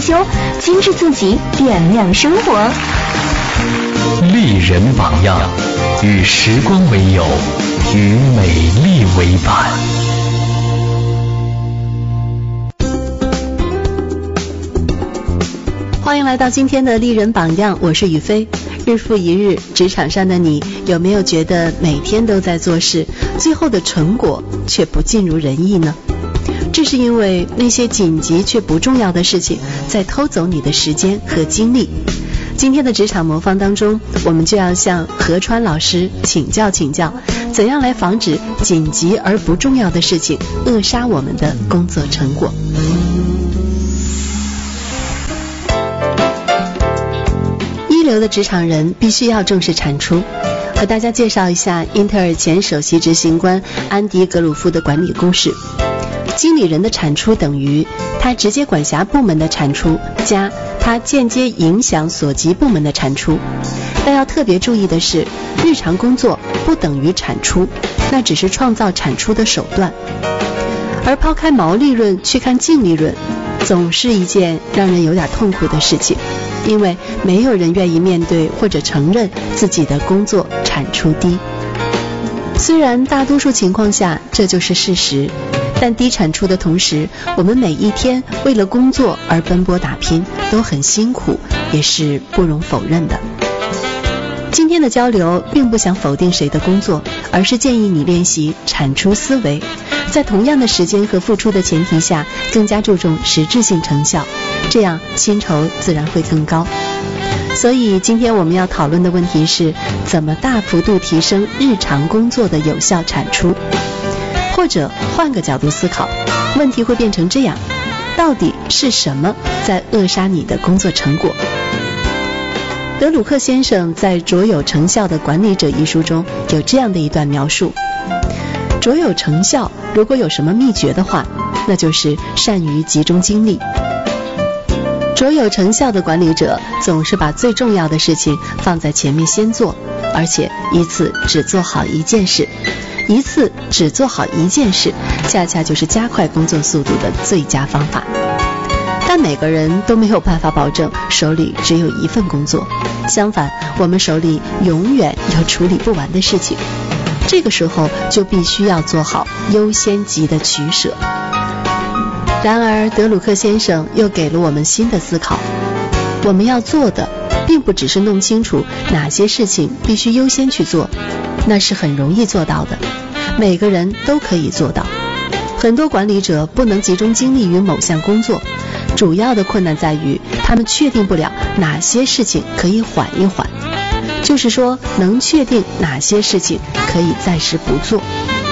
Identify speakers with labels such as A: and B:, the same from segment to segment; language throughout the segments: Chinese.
A: 修，精致自己，点亮生活。
B: 丽人榜样，与时光为友，与美丽为伴。
C: 欢迎来到今天的丽人榜样，我是雨飞。日复一日，职场上的你有没有觉得每天都在做事，最后的成果却不尽如人意呢？这是因为那些紧急却不重要的事情在偷走你的时间和精力。今天的职场魔方当中，我们就要向何川老师请教，怎样来防止紧急而不重要的事情扼杀我们的工作成果。一流的职场人必须要重视产出。和大家介绍一下英特尔前首席执行官安迪·格鲁夫的管理公式。经理人的产出等于他直接管辖部门的产出加他间接影响所及部门的产出。但要特别注意的是，日常工作不等于产出，那只是创造产出的手段。而抛开毛利润去看净利润，总是一件让人有点痛苦的事情，因为没有人愿意面对或者承认自己的工作产出低。虽然大多数情况下这就是事实，但低产出的同时，我们每一天为了工作而奔波打拼，都很辛苦，也是不容否认的。今天的交流并不想否定谁的工作，而是建议你练习产出思维，在同样的时间和付出的前提下，更加注重实质性成效，这样薪酬自然会更高。所以今天我们要讨论的问题是，怎么大幅度提升日常工作的有效产出。或者换个角度思考，问题会变成这样：到底是什么在扼杀你的工作成果？德鲁克先生在《卓有成效的管理者》一书中有这样的一段描述：卓有成效如果有什么秘诀的话，那就是善于集中精力。卓有成效的管理者总是把最重要的事情放在前面先做，而且一次只做好一件事。一次只做好一件事，恰恰就是加快工作速度的最佳方法。但每个人都没有办法保证手里只有一份工作，相反，我们手里永远有处理不完的事情。这个时候就必须要做好优先级的取舍。然而，德鲁克先生又给了我们新的思考：我们要做的并不只是弄清楚哪些事情必须优先去做，那是很容易做到的，每个人都可以做到。很多管理者不能集中精力于某项工作，主要的困难在于他们确定不了哪些事情可以缓一缓，就是说能确定哪些事情可以暂时不做。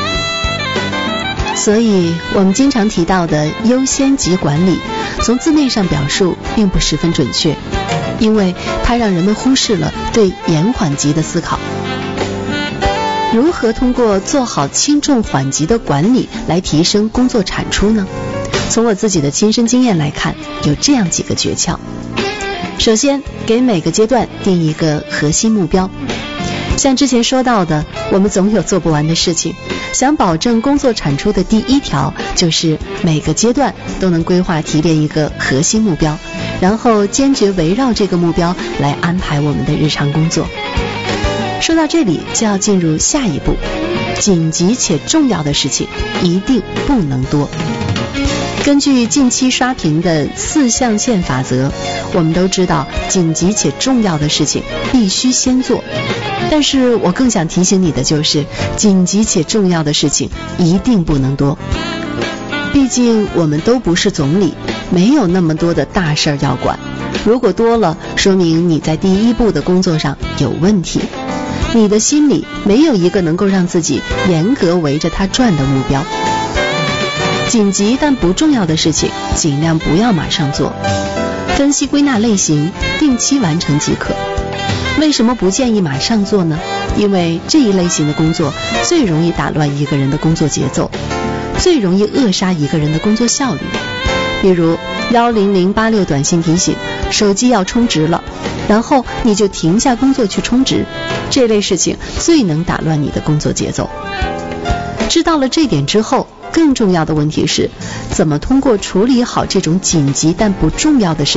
C: 所以我们经常提到的优先级管理，从字面上表述并不十分准确，因为它让人们忽视了对延缓级的思考。如何通过做好轻重缓急的管理来提升工作产出呢？从我自己的亲身经验来看，有这样几个诀窍。首先，给每个阶段定一个核心目标。像之前说到的，我们总有做不完的事情，想保证工作产出的第一条就是每个阶段都能规划提炼一个核心目标，然后坚决围绕这个目标来安排我们的日常工作。说到这里，就要进入下一步，紧急且重要的事情一定不能多。根据近期刷屏的4象限法则，我们都知道紧急且重要的事情必须先做，但是我更想提醒你的就是，紧急且重要的事情一定不能多。毕竟我们都不是总理，没有那么多的大事要管，如果多了，说明你在第一步的工作上有问题。你的心里没有一个能够让自己严格围着它转的目标。紧急但不重要的事情尽量不要马上做，分析归纳类型，定期完成即可。为什么不建议马上做呢？因为这一类型的工作最容易打乱一个人的工作节奏，最容易扼杀一个人的工作效率。比如10086短信提醒手机要充值了，然后你就停下工作去充值，这类事情最能打乱你的工作节奏。知道了这点之后，更重要的问题是怎么通过处理好这种紧急但不重要的事